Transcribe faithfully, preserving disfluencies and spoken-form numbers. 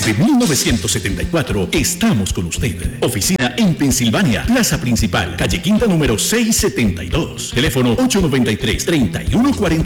Desde mil novecientos setenta y cuatro estamos con usted. Oficina en Pensilvania, Plaza Principal, calle Quinta número seiscientos setenta y dos. Teléfono ocho nueve tres, treinta y uno cuarenta